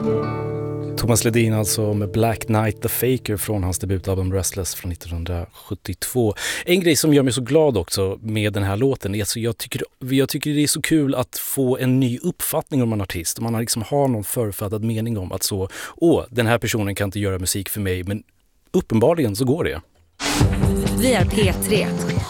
Thomas Ledin alltså med Black Knight the Faker från hans debutalbum Restless från 1972. En grej som gör mig så glad också med den här låten är att jag tycker det är så kul att få en ny uppfattning om en artist. Man har liksom har någon författad mening om att den här personen kan inte göra musik för mig, men uppenbarligen så går det. Vi är P3.